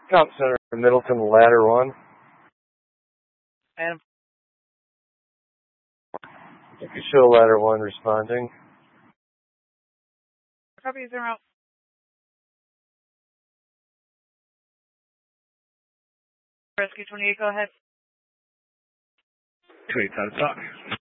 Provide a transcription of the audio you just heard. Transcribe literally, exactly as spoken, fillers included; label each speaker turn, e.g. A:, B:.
A: Comp Center in Middleton, ladder one.
B: And
A: You can show ladder one responding.
B: copies are out. Rescue twenty-eight, go ahead.
C: twenty-eight, time to talk.